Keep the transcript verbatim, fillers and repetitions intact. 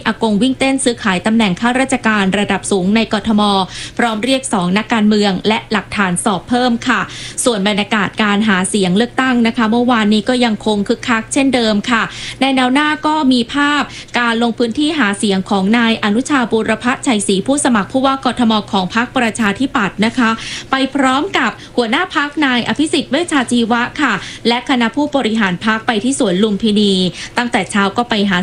อากงวิ่งเต้นซื้อขายตำแหน่งข้าราชการระดับสูงในกทมพร้อมเรียกสองนักการเมืองและหลักฐานสอบเพิ่มค่ะส่วนบรรยากาศการหาเสียงเลือกตั้งนะคะเมื่อวานนี้ก็ยังคงคึกคักเช่นเดิมค่ะในแนวหน้าก็มีภาพการลงพื้นที่หาเสียงของนายอนุชาบูรพชัยศรีผู้สมัครผู้ว่ากทมของพรรคประชาธิปัตย์นะคะไปพร้อมกับหัวหน้าพรรคนายอภิสิทธิ์เวชชาชีวะค่ะและคณะผู้บริหารพรรคไปที่สวนลุมพินีตั้งแต่เช้าก็ไปหา